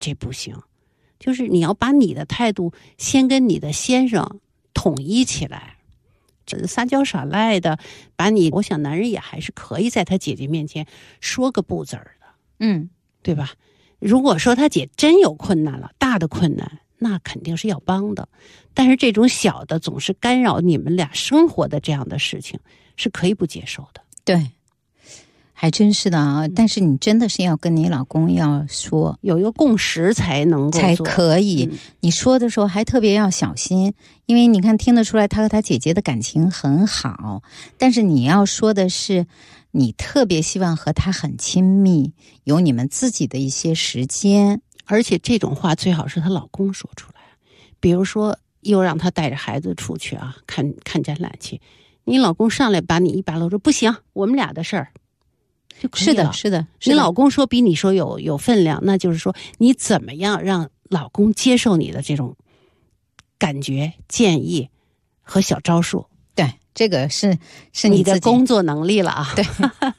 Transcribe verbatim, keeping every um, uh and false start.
这不行。就是你要把你的态度先跟你的先生统一起来。这撒娇耍赖的，把你，我想男人也还是可以在他姐姐面前说个不字儿的， 嗯， 对吧？如果说他姐真有困难了，大的困难，那肯定是要帮的。但是这种小的总是干扰你们俩生活的这样的事情，是可以不接受的。 对。还真是的啊，但是你真的是要跟你老公要说， 有一个共识才能够才可以、嗯、你说的时候还特别要小心，因为你看听得出来他和他姐姐的感情很好，但是你要说的是你特别希望和他很亲密，有你们自己的一些时间， 而且这种话最好是她老公说出来。比如说又让他带着孩子出去啊，看看展览去，你老公上来把你一把搂着，不行，我们俩的事儿。 是的，是的， 你老公说比你说有有分量，那就是说你怎么样让老公接受你的这种感觉、建议和小招数。 对，这个是是你你的工作能力了啊。 对。